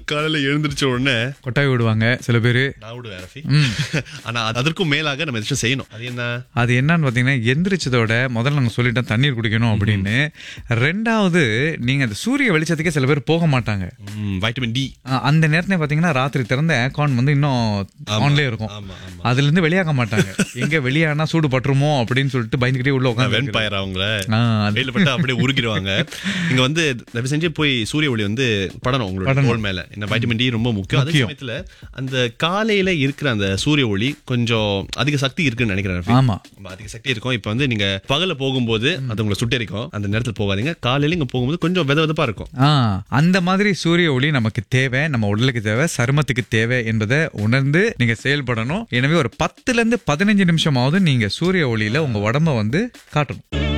காலையில எழுந்திருச்ச உடனே கொட்டாய் விடுவாங்க சில பேரு. நான் விடுவேன் ரஃபி. ஆனா அதற்கும் மேலாக நம்ம எதாச்சும் செய்யணும். அது என்ன? அது என்னன்னு பாத்தீங்கன்னா, எந்திரிச்சதோட முதல்ல நாங்க சொல்லிட்டோம் தண்ணீர் குடிக்கணும் அப்படின்னு. ரெண்டாவது, நீங்க அந்த சூரிய வெளிச்சத்துக்கே சில பேர் போக மாட்டாங்க. வைட்டமின் டி அந்த நேரத்துல பாத்தீங்கன்னா ராத்திரி திறந்த ஏர்கான் வந்து இன்னும் ஆன்லயே இருக்கும். அதுல இருந்து வெளியாக மாட்டாங்க. எங்க வெளியானா சூடு பட்டுருமோ அப்படின்னு சொல்லிட்டு பயந்துகிட்டே உள்ள உட்காந்து வெண்பாயர் அவங்கள வெயில பட்டு அப்படியே உருகிடுவாங்க. இங்க வந்து தயவு செஞ்சு போய் சூரிய ஒளி வந்து படணும் உங்களோட தோல் மேல. இந்த வைட்டமின் டி ரொம்ப முக்கியம். அதே சமயத்துல அந்த காலையில இருக்கிற அந்த சூரிய ஒளி கொஞ்சம் அதிக சக்தி இருக்குன்னு நினைக்கிறேன். ஆமா, அதிக சக்தி இருக்கும். இப்ப வந்து நீங்க பகல போகும்போது அது உங்களை சுட்டரிக்கும். அந்த நேரத்துல போகாதீங்க. காலையில இங்க போகும்போது கொஞ்சம் வெதவெதப்பா இருக்கும். அந்த மாதிரி சூரிய ஒளி நமக்கு தேவை, நம்ம உடலுக்கு தேவை, சருமத்துக்கு தேவை என்பதை உணர்ந்து நீங்க செயல்படணும். எனவே ஒரு 10 to 15 நிமிஷமாவது நீங்க சூரிய ஒளியில உங்க உடம்ப வந்து காட்டணும்.